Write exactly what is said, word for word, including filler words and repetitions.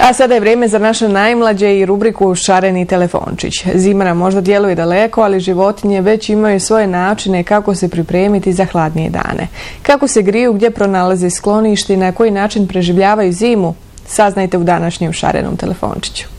A sada je vrijeme za naše najmlađe i rubriku Šareni telefončić. Zima nam možda djeluje daleko, ali životinje već imaju svoje načine kako se pripremiti za hladnije dane. Kako se griju, gdje pronalaze sklonište i na koji način preživljavaju zimu, saznajte u današnjem Šarenom telefončiću.